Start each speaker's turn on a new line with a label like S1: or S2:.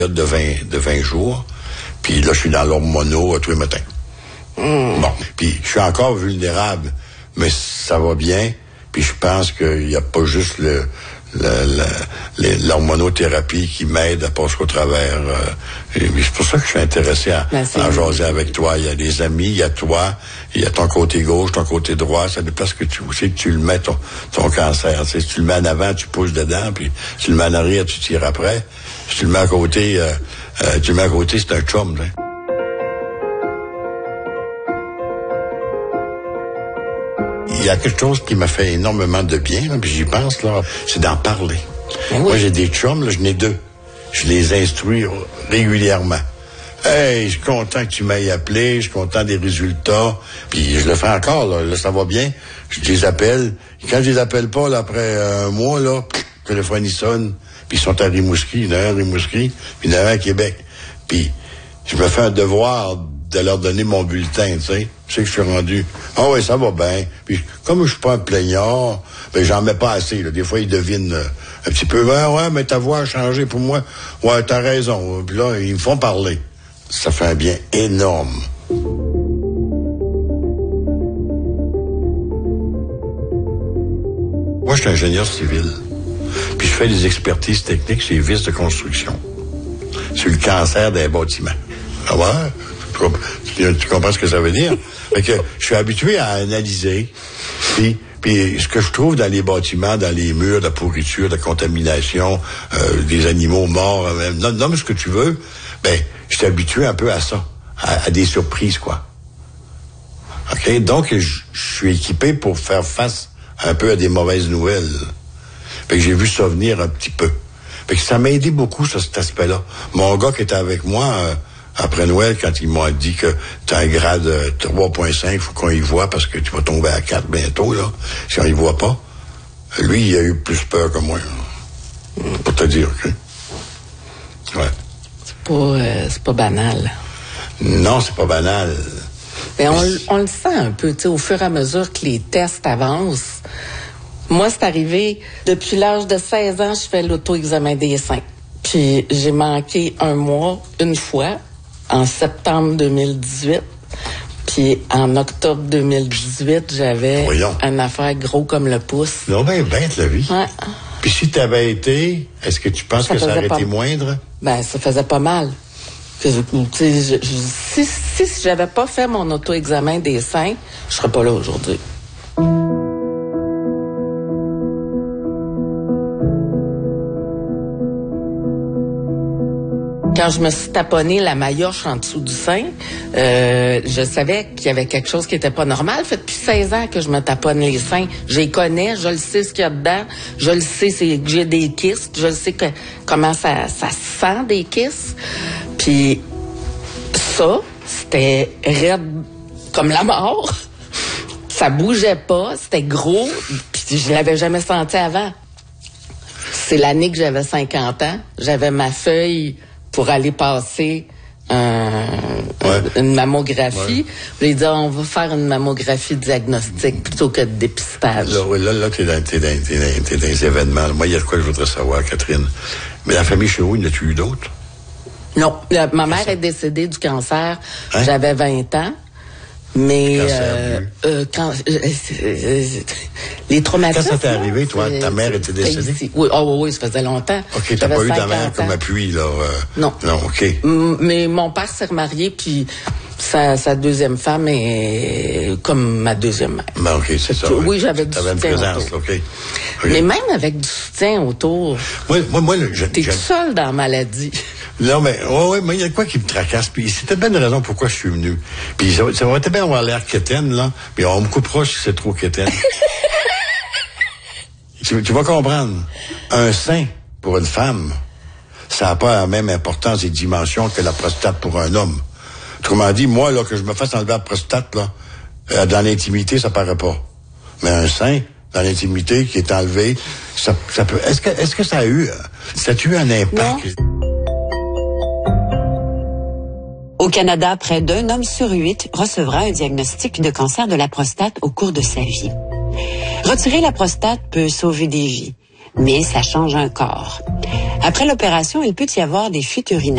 S1: de 20 jours. Puis là, je suis dans l'hormono tous les matins. Bon, puis je suis encore vulnérable, mais ça va bien. Puis je pense qu'il n'y a pas juste l'hormonothérapie qui m'aide à passer au travers. Et c'est pour ça que je suis intéressé à jaser avec toi. Il y a des amis, il y a toi, il y a ton côté gauche, ton côté droit. Ça dépend ce que tu sais que tu le mets, ton cancer. Si tu le mets en avant, tu pousses dedans, puis si tu le mets en arrière, tu tires après. Si tu le mets à côté, c'est un chum, hein. Il y a quelque chose qui m'a fait énormément de bien, là, puis j'y pense, là, c'est d'en parler. Oui. Moi, j'ai des chums, là, j'en ai 2. Je les instruis régulièrement. Hey, je suis content que tu m'aies appelé, je suis content des résultats, puis je le fais encore, là, ça va bien. Je les appelle. Quand je les appelle pas, là, après un mois, là, le téléphone, il sonne, puis ils sont à Rimouski, il y en a un à Rimouski, puis il y en a un à Québec. Puis je me fais un devoir de leur donner mon bulletin, tu sais. Je sais que je suis rendu. Ah oui, ça va bien. Puis comme je suis pas un plaignard, ben j'en mets pas assez. Là. Des fois, ils devinent un petit peu. Ouais, mais ta voix a changé pour moi. Ouais, t'as raison. Puis là, ils me font parler. Ça fait un bien énorme. Moi, je suis ingénieur civil. Puis je fais des expertises techniques sur les vices de construction. Sur le cancer des bâtiments. Ah ouais? Tu comprends ce que ça veut dire? Fait que je suis habitué à analyser. Puis ce que je trouve dans les bâtiments, dans les murs de pourriture, de contamination, des animaux morts, nomme ce que tu veux, ben, je suis habitué un peu à ça, à des surprises, quoi. OK? Donc, je suis équipé pour faire face un peu à des mauvaises nouvelles. Fait que j'ai vu ça venir un petit peu. Fait que ça m'a aidé beaucoup, cet aspect-là. Mon gars qui était avec moi, après Noël, quand il m'a dit que tu as un grade 3.5, il faut qu'on y voit parce que tu vas tomber à 4 bientôt, là, si on y voit pas. Lui, il a eu plus peur que moi. Pour te dire, OK? Ouais.
S2: C'est pas banal.
S1: Non, c'est pas banal.
S2: Mais on le sent un peu, tu sais, au fur et à mesure que les tests avancent. Moi, c'est arrivé, depuis l'âge de 16 ans, je fais l'auto-examen des seins. Puis j'ai manqué un mois, une fois, en septembre 2018. Puis en octobre 2018, j'avais une affaire gros comme le pouce.
S1: Non, ben, la vie.
S2: Ouais.
S1: Puis si t'avais été, est-ce que tu penses que ça aurait été moindre?
S2: Ben, ça faisait pas mal. Si j'avais pas fait mon auto-examen des seins, je serais pas là aujourd'hui. Quand je me suis taponné la maillotche en dessous du sein, je savais qu'il y avait quelque chose qui était pas normal. Ça fait depuis 16 ans que je me taponne les seins. Je les connais, je le sais ce qu'il y a dedans. Je le sais, c'est que j'ai des kystes. Je le sais comment ça sent des kystes. Puis ça, c'était raide comme la mort. Ça bougeait pas, c'était gros. Puis je l'avais jamais senti avant. C'est l'année que j'avais 50 ans. J'avais ma feuille pour aller passer une mammographie. Je lui ai dit, on va faire une mammographie diagnostique plutôt que de dépistage.
S1: Là, t'es dans les événements. Moi, il y a de quoi je voudrais savoir, Catherine. Mais la famille chez vous, il y en a-tu eu d'autres?
S2: Non. Ma mère est décédée du cancer. Hein? J'avais 20 ans. Mais les traumatismes.
S1: Quand ça t'est arrivé, toi, ta mère était décédée?
S2: Oui, ça faisait longtemps.
S1: OK, t'as pas eu ta mère comme appui, là?
S2: Non.
S1: Non, OK.
S2: Mais mon père s'est remarié, puis sa deuxième femme est comme ma deuxième mère.
S1: Ben, OK, c'est ça.
S2: Oui, j'avais du soutien
S1: présence,
S2: autour.
S1: OK.
S2: Mais même avec du soutien autour, t'es tout seul dans la maladie.
S1: Non, mais mais il y a quoi qui me tracasse. Puis c'était bien une raison pourquoi je suis venu. Puis ça va être bien avoir l'air quétaine, là. Mais on me coupera si c'est trop quétaine. tu vas comprendre. Un sein, pour une femme, ça n'a pas la même importance et dimension que la prostate pour un homme. Autrement dit, moi, là, que je me fasse enlever la prostate, là, dans l'intimité, ça paraît pas. Mais un sein, dans l'intimité, qui est enlevé, ça peut... Est-ce que ça a eu un impact?
S2: Non.
S3: Au Canada, près d'1 homme sur 8 recevra un diagnostic de cancer de la prostate au cours de sa vie. Retirer la prostate peut sauver des vies, mais ça change un corps. Après l'opération, il peut y avoir des fuites urinaires.